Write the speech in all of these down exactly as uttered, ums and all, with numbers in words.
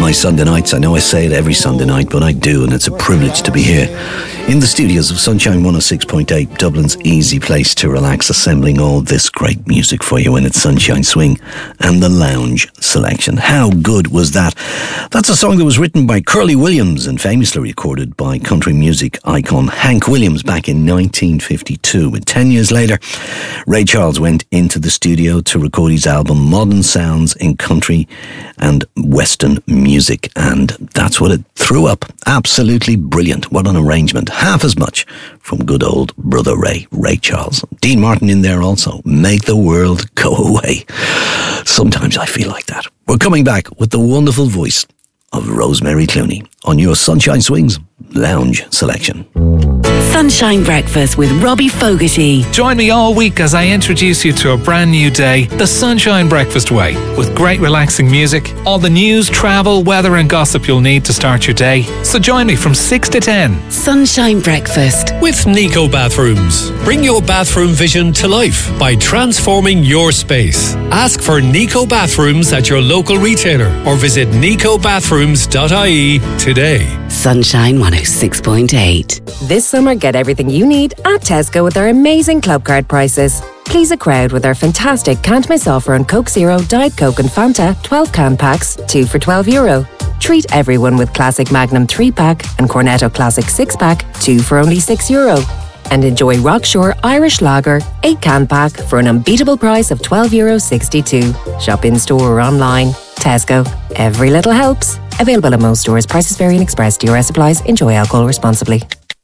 my Sunday nights. I know I say it every Sunday night, but I do, and it's a privilege to be here in the studios of Sunshine one oh six point eight, Dublin's easy place to relax, assembling all this great music for you in its Sunshine Swing and the Lounge selection. How good was that? That's a song that was written by Curly Williams and famously recorded by country music icon Hank Williams back in nineteen fifty-two. And ten years later, Ray Charles went into the studio to record his album Modern Sounds in Country and Western Music, and that's what it threw up. Absolutely brilliant. What an arrangement. Half as much from good old brother Ray, Ray Charles. Dean Martin in there also. Make the world go away. Sometimes I feel like that. We're coming back with the wonderful voice of Rosemary Clooney on your Sunshine Swings Lounge selection. Sunshine Breakfast with Robbie Fogarty. Join me all week as I introduce you to a brand new day, the Sunshine Breakfast way, with great relaxing music, all the news, travel, weather and gossip you'll need to start your day. So join me from six to ten. Sunshine Breakfast with Nico Bathrooms. Bring your bathroom vision to life by transforming your space. Ask for Nico Bathrooms at your local retailer or visit nico bathrooms dot I E today. Sunshine one oh six point eight. This summer, get everything you need at Tesco with our amazing club card prices. Please a crowd with our fantastic can't miss offer on Coke Zero, Diet Coke and Fanta twelve can packs, two for twelve euro. Treat everyone with Classic Magnum three pack and Cornetto Classic six pack, two for only six euro. And enjoy Rockshore Irish Lager eight can pack for an unbeatable price of twelve euro sixty-two. Shop in store or online. Tesco. Every little helps. Available at most stores. Prices vary and express. D R S applies. Enjoy alcohol responsibly.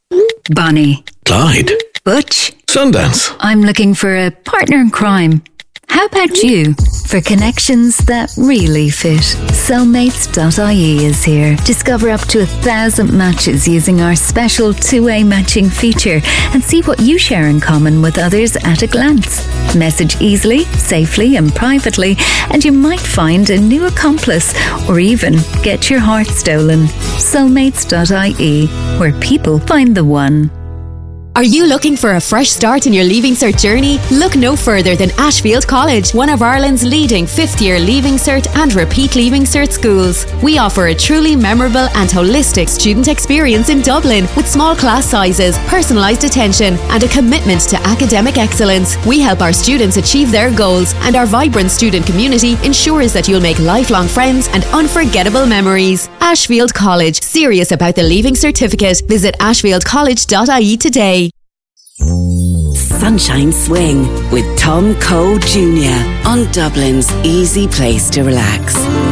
Bonnie. Clyde. Butch. Sundance. I'm looking for a partner in crime. How about you? For connections that really fit, soulmates dot I E is here. Discover up to a thousand matches using our special two-way matching feature and see what you share in common with others at a glance. Message easily, safely and privately, and you might find a new accomplice or even get your heart stolen. soulmates dot I E, where people find the one. Are you looking for a fresh start in your Leaving Cert journey? Look no further than Ashfield College, one of Ireland's leading fifth-year Leaving Cert and repeat Leaving Cert schools. We offer a truly memorable and holistic student experience in Dublin with small class sizes, personalised attention and a commitment to academic excellence. We help our students achieve their goals, and our vibrant student community ensures that you'll make lifelong friends and unforgettable memories. Ashfield College, serious about the Leaving Certificate. Visit ashfield college dot I E today. Sunshine Swing with Tom Cole Junior on Dublin's easy place to relax.